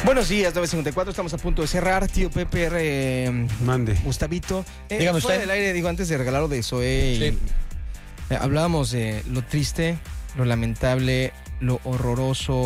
Buenos días, 9:54, estamos a punto de cerrar. Tío Pepe, Mande. Gustavito. Dígame fuera usted. del aire, digo, antes de regalarlo de Zoé, Sí. hablábamos de lo triste, lo lamentable, lo horroroso,